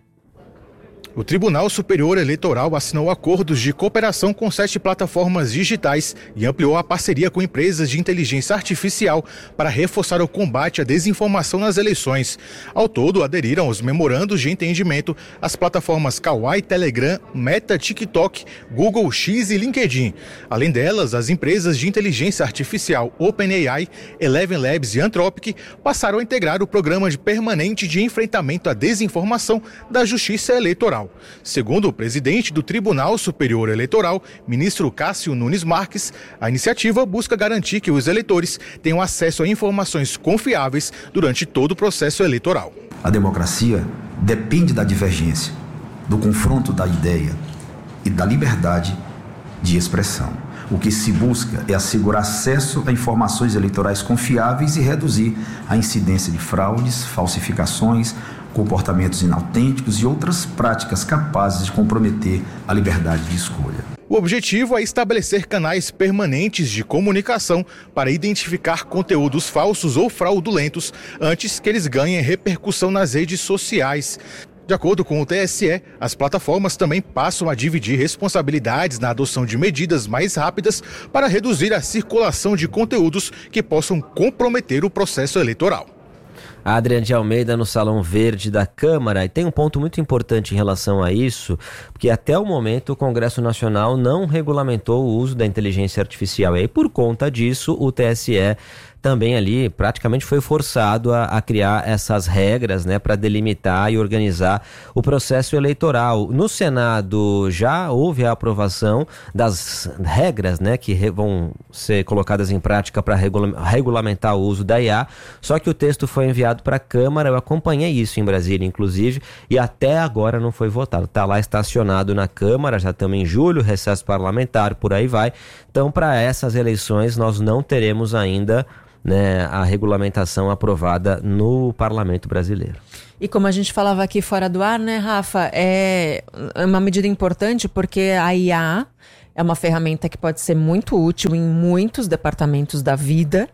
Speaker 17: O Tribunal Superior Eleitoral assinou acordos de cooperação com sete plataformas digitais e ampliou a parceria com empresas de inteligência artificial para reforçar o combate à desinformação nas eleições. Ao todo, aderiram aos memorandos de entendimento as plataformas Kawaii, Telegram, Meta, TikTok, Google X e LinkedIn. Além delas, as empresas de inteligência artificial OpenAI, Eleven Labs e Anthropic passaram a integrar o programa de permanente de enfrentamento à desinformação da Justiça Eleitoral. Segundo o presidente do Tribunal Superior Eleitoral, ministro Cássio Nunes Marques, a iniciativa busca garantir que os eleitores tenham acesso a informações confiáveis durante todo o processo eleitoral.
Speaker 20: A democracia depende da divergência, do confronto da ideia e da liberdade de expressão. O que se busca é assegurar acesso a informações eleitorais confiáveis e reduzir a incidência de fraudes, falsificações, comportamentos inautênticos e outras práticas capazes de comprometer a liberdade de escolha.
Speaker 17: O objetivo é estabelecer canais permanentes de comunicação para identificar conteúdos falsos ou fraudulentos antes que eles ganhem repercussão nas redes sociais. De acordo com o T S E, as plataformas também passam a dividir responsabilidades na adoção de medidas mais rápidas para reduzir a circulação de conteúdos que possam comprometer o processo eleitoral.
Speaker 8: Adrian de Almeida no Salão Verde da Câmara, e tem um ponto muito importante em relação a isso, porque até o momento o Congresso Nacional não regulamentou o uso da inteligência artificial, e aí, por conta disso o T S E também ali praticamente foi forçado a, a criar essas regras, né, para delimitar e organizar o processo eleitoral. No Senado já houve a aprovação das regras, né, que re, vão ser colocadas em prática para regula, regulamentar o uso da I A, só que o texto foi enviado para a Câmara, eu acompanhei isso em Brasília, inclusive, e até agora não foi votado. Está lá estacionado na Câmara, já estamos em julho, recesso parlamentar, por aí vai. Então, para essas eleições, nós não teremos ainda, né, a regulamentação aprovada no Parlamento Brasileiro.
Speaker 2: E como a gente falava aqui fora do ar, né, Rafa, é uma medida importante porque a I A é uma ferramenta que pode ser muito útil em muitos departamentos da vida,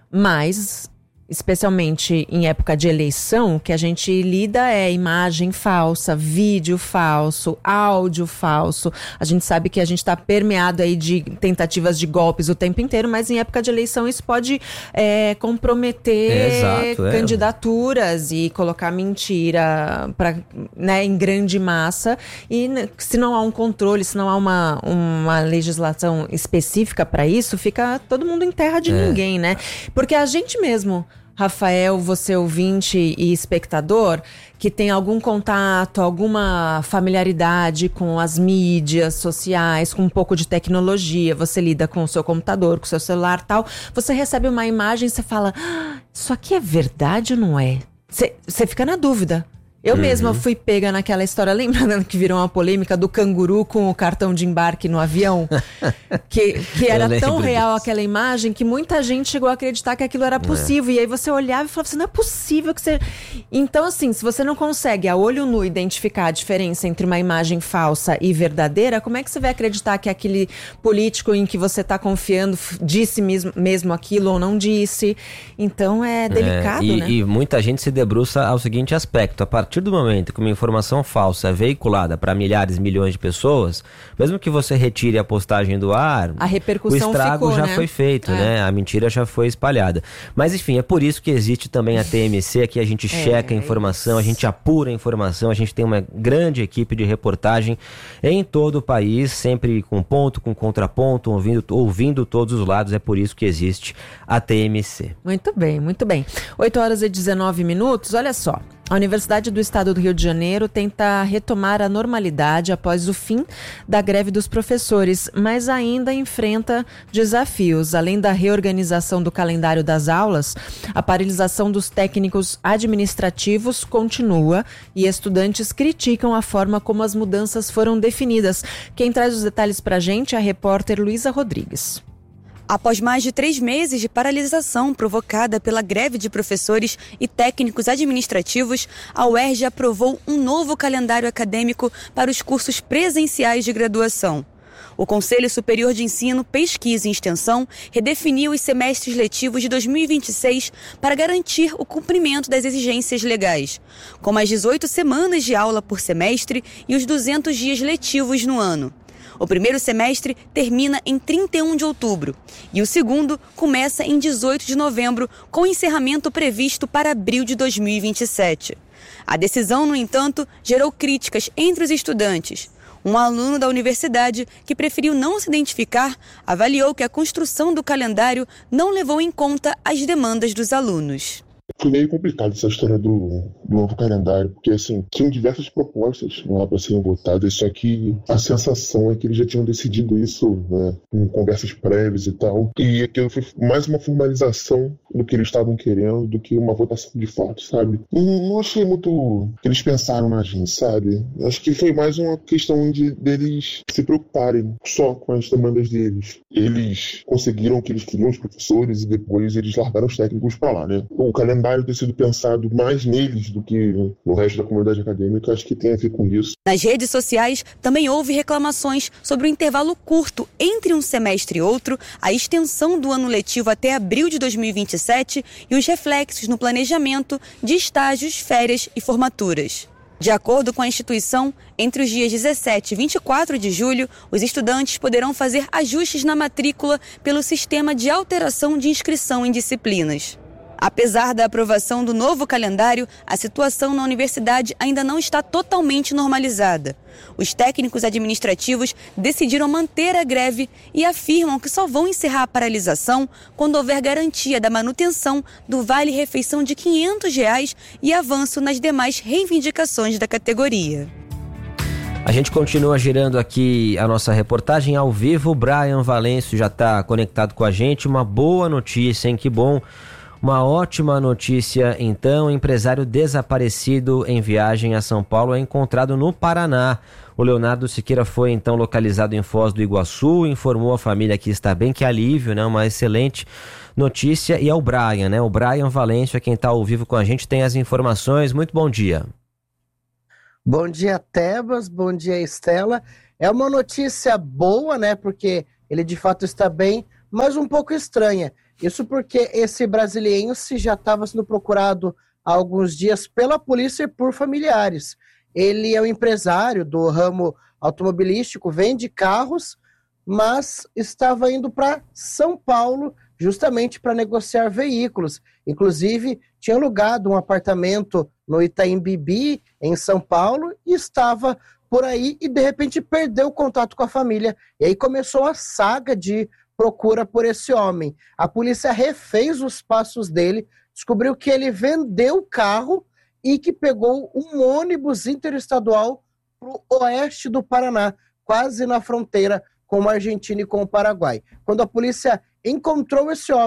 Speaker 2: mas especialmente em época de eleição, o que a gente lida é imagem falsa, vídeo falso, áudio falso. A gente sabe que a gente está permeado aí de tentativas de golpes o tempo inteiro, mas em época de eleição isso pode é, comprometer
Speaker 8: é, exato, é.
Speaker 2: candidaturas e colocar mentira pra, né, em grande massa. E se não há um controle, se não há uma, uma legislação específica para isso, fica todo mundo em terra de é. ninguém, né? Porque a gente mesmo, Rafael, você ouvinte e espectador, que tem algum contato, alguma familiaridade com as mídias sociais, com um pouco de tecnologia, você lida com o seu computador, com o seu celular e tal, você recebe uma imagem e você fala, ah, isso aqui é verdade ou não é? Você fica na dúvida. Eu
Speaker 8: Uhum.
Speaker 2: mesma fui pega naquela história, lembrando que virou uma polêmica do canguru com o cartão de embarque no avião, que, que era tão real
Speaker 8: disso.
Speaker 2: aquela imagem que muita gente chegou a acreditar que aquilo era possível. É. E aí você olhava e falava assim, não é possível que você... Então, assim, se você não consegue a olho nu identificar a diferença entre uma imagem falsa e verdadeira, como é que você vai acreditar que aquele político em que você está confiando disse mesmo, mesmo aquilo ou não disse? Então é delicado,
Speaker 8: é, e,
Speaker 2: né?
Speaker 8: E muita gente se debruça ao seguinte aspecto: a partir do momento que uma informação falsa é veiculada para milhares, milhões de pessoas, mesmo que você retire a postagem do ar,
Speaker 2: a repercussão
Speaker 8: o estrago
Speaker 2: ficou,
Speaker 8: já
Speaker 2: né?
Speaker 8: foi feito,
Speaker 2: é.
Speaker 8: né? A mentira já foi espalhada. Mas enfim, é por isso que existe também a T M C, aqui a gente é, checa a informação, a gente apura a informação, a gente tem uma grande equipe de reportagem em todo o país, sempre com ponto, com contraponto, ouvindo, ouvindo todos os lados, é por isso que existe a T M C.
Speaker 2: Muito bem, muito bem. oito horas e dezenove minutos, olha só. A Universidade do Estado do Rio de Janeiro tenta retomar a normalidade após o fim da greve dos professores, mas ainda enfrenta desafios. Além da reorganização do calendário das aulas, a paralisação dos técnicos administrativos continua e estudantes criticam a forma como as mudanças foram definidas. Quem traz os detalhes para a gente é a repórter Luísa Rodrigues.
Speaker 16: Após mais de três meses de paralisação provocada pela greve de professores e técnicos administrativos, a U E R J aprovou um novo calendário acadêmico para os cursos presenciais de graduação. O Conselho Superior de Ensino, Pesquisa e Extensão redefiniu os semestres letivos de dois mil e vinte e seis para garantir o cumprimento das exigências legais, com mais dezoito semanas de aula por semestre e os duzentos dias letivos no ano. O primeiro semestre termina em trinta e um de outubro e o segundo começa em dezoito de novembro, com encerramento previsto para abril de dois mil e vinte e sete. A decisão, no entanto, gerou críticas entre os estudantes. Um aluno da universidade, que preferiu não se identificar, avaliou que a construção do calendário não levou em conta as demandas dos alunos.
Speaker 21: Foi meio complicado essa história do, do novo calendário, porque assim, tinham diversas propostas lá para serem votadas, só que a sensação é que eles já tinham decidido isso, né, em conversas prévias e tal, e aquilo foi mais uma formalização do que eles estavam querendo do que uma votação de fato, sabe? Não, não achei muito que eles pensaram na gente, sabe? Acho que foi mais uma questão de deles se preocuparem só com as demandas deles. Eles conseguiram o que eles queriam, os professores, e depois eles largaram os técnicos para lá, né? O calendário ter sido pensado mais neles do que no resto da comunidade acadêmica, acho que tem a ver com isso.
Speaker 16: Nas redes sociais também houve reclamações sobre o intervalo curto entre um semestre e outro, a extensão do ano letivo até abril de dois mil e vinte e sete e os reflexos no planejamento de estágios, férias e formaturas. De acordo com a instituição, entre os dias dezessete e vinte e quatro de julho, os estudantes poderão fazer ajustes na matrícula pelo sistema de alteração de inscrição em disciplinas. Apesar da aprovação do novo calendário, a situação na universidade ainda não está totalmente normalizada. Os técnicos administrativos decidiram manter a greve e afirmam que só vão encerrar a paralisação quando houver garantia da manutenção do vale-refeição de quinhentos reais e avanço nas demais reivindicações da categoria.
Speaker 8: A gente continua girando aqui a nossa reportagem ao vivo. O Brian Valêncio já está conectado com a gente. Uma boa notícia, hein? Que bom. Uma ótima notícia, então. Empresário desaparecido em viagem a São Paulo é encontrado no Paraná. O Leonardo Siqueira foi, então, localizado em Foz do Iguaçu, informou a família que está bem, que alívio, né? Uma excelente notícia. E é o Brian, né? O Brian Valêncio é quem está ao vivo com a gente, tem as informações. Muito bom dia.
Speaker 22: Bom dia, Tebas. Bom dia, Estela. É uma notícia boa, né? Porque ele, de fato, está bem, mas um pouco estranha. Isso porque esse brasiliense já estava sendo procurado há alguns dias pela polícia e por familiares. Ele é um empresário do ramo automobilístico, vende carros, mas estava indo para São Paulo justamente para negociar veículos. Inclusive, tinha alugado um apartamento no Itaim Bibi, em São Paulo, e estava por aí e, de repente, perdeu o contato com a família. E aí começou a saga de procura por esse homem. A polícia refez os passos dele, descobriu que ele vendeu o carro e que pegou um ônibus interestadual para o oeste do Paraná, quase na fronteira com a Argentina e com o Paraguai. Quando a polícia encontrou esse homem,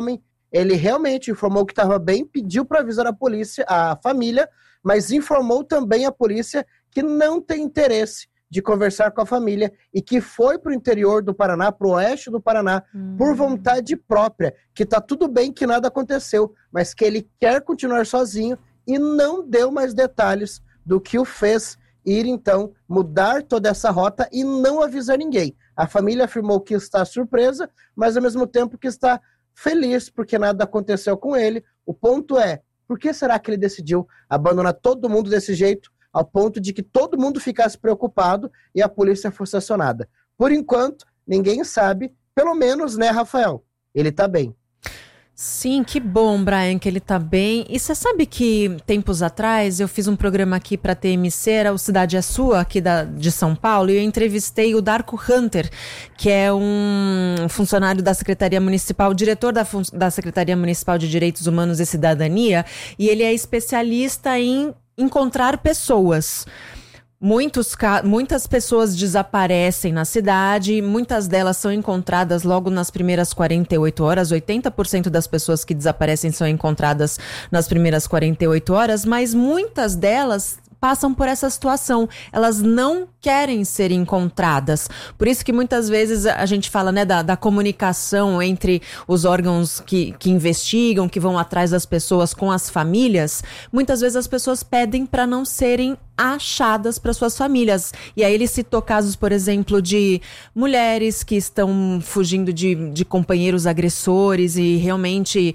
Speaker 22: ele realmente informou que estava bem, pediu para avisar a polícia, a família, mas informou também a polícia que não tem interesse de conversar com a família e que foi para o interior do Paraná, para o oeste do Paraná, hum. por vontade própria, que está tudo bem, que nada aconteceu, mas que ele quer continuar sozinho e não deu mais detalhes do que o fez ir, então, mudar toda essa rota e não avisar ninguém. A família afirmou que está surpresa, mas ao mesmo tempo que está feliz porque nada aconteceu com ele. O ponto é, por que será que ele decidiu abandonar todo mundo desse jeito, ao ponto de que todo mundo ficasse preocupado e a polícia fosse acionada? Por enquanto, ninguém sabe, pelo menos, né, Rafael? Ele tá bem.
Speaker 2: Sim, que bom, Brian, que ele tá bem. E você sabe que, tempos atrás, eu fiz um programa aqui pra T M C, era o Cidade é Sua, aqui da, de São Paulo, e eu entrevistei o Darko Hunter, que é um funcionário da Secretaria Municipal, diretor da, da Secretaria Municipal de Direitos Humanos e Cidadania, e ele é especialista em encontrar pessoas. Muitos, muitas pessoas desaparecem na cidade, muitas delas são encontradas logo nas primeiras quarenta e oito horas, oitenta por cento das pessoas que desaparecem são encontradas nas primeiras quarenta e oito horas, mas muitas delas passam por essa situação, elas não querem ser encontradas. Por isso que muitas vezes a gente fala, né, da, da comunicação entre os órgãos que, que investigam, que vão atrás das pessoas com as famílias. Muitas vezes as pessoas pedem para não serem achadas para suas famílias. E aí ele citou casos, por exemplo, de mulheres que estão fugindo de, de companheiros agressores e realmente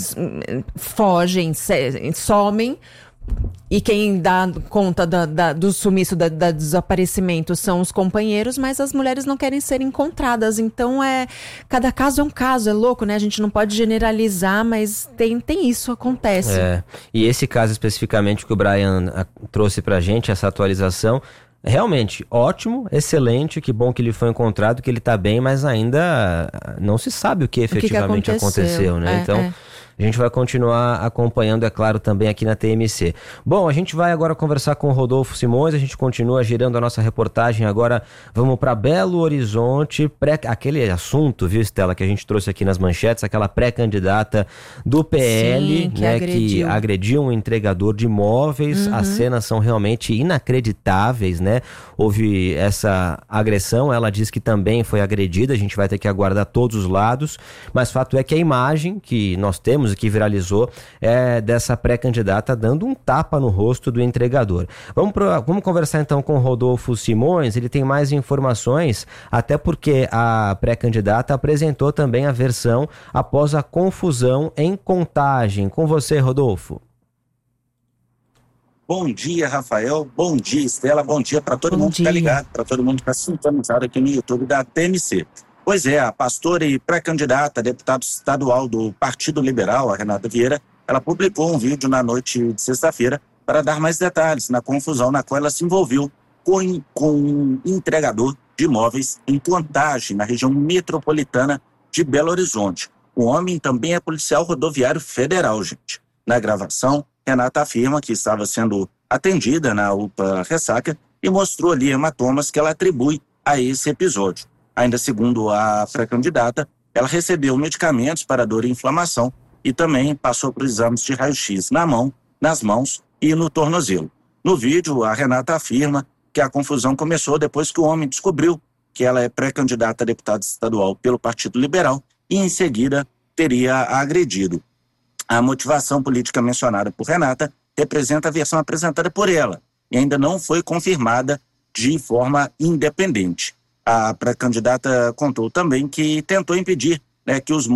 Speaker 2: fogem, somem. E quem dá conta da, da, do sumiço, da, da desaparecimento são os companheiros, mas as mulheres não querem ser encontradas. Então, é cada caso é um caso, é louco, né? A gente não pode generalizar, mas tem, tem isso, acontece.
Speaker 8: É, e esse caso especificamente que o Brian a, trouxe pra gente, essa atualização, realmente ótimo, excelente, que bom que ele foi encontrado, que ele tá bem, mas ainda não se sabe o que efetivamente o que que aconteceu, aconteceu, né?
Speaker 2: É,
Speaker 8: então...
Speaker 2: É.
Speaker 8: A gente vai continuar acompanhando, é claro, também aqui na T M C. Bom, a gente vai agora conversar com o Rodolfo Simões, a gente continua girando a nossa reportagem. Agora vamos para Belo Horizonte, pré... aquele assunto, viu, Estela, que a gente trouxe aqui nas manchetes, aquela pré-candidata do P L,
Speaker 2: Sim, que
Speaker 8: né,
Speaker 2: agrediu.
Speaker 8: que agrediu um entregador de imóveis.
Speaker 2: Uhum.
Speaker 8: As cenas são realmente inacreditáveis, né? Houve essa agressão, ela diz que também foi agredida, a gente vai ter que aguardar todos os lados, mas fato é que a imagem que nós temos e que viralizou é dessa pré-candidata dando um tapa no rosto do entregador. Vamos, pro, vamos conversar então com o Rodolfo Simões, ele tem mais informações, até porque a pré-candidata apresentou também a versão após a confusão em Contagem. Com você, Rodolfo.
Speaker 1: Bom dia, Rafael. Bom dia, Estela. Bom dia para todo
Speaker 2: Bom
Speaker 1: mundo que
Speaker 2: dia.
Speaker 1: está ligado, para todo mundo que está sintonizado aqui no YouTube da T M C. Pois é, a pastora e pré-candidata a deputado estadual do Partido Liberal, a Renata Vieira, ela publicou um vídeo na noite de sexta-feira para dar mais detalhes na confusão na qual ela se envolveu com, com um entregador de imóveis em Contagem, na região metropolitana de Belo Horizonte. O homem também é policial rodoviário federal, gente. Na gravação, Renata afirma que estava sendo atendida na U P A Ressaca e mostrou ali hematomas que ela atribui a esse episódio. Ainda segundo a pré-candidata, ela recebeu medicamentos para dor e inflamação e também passou por exames de raio-x na mão, nas mãos e no tornozelo. No vídeo, a Renata afirma que a confusão começou depois que o homem descobriu que ela é pré-candidata a deputada estadual pelo Partido Liberal e, em seguida, teria a agredido. A motivação política mencionada por Renata representa a versão apresentada por ela e ainda não foi confirmada de forma independente. A pré-candidata contou também que tentou impedir, né, que os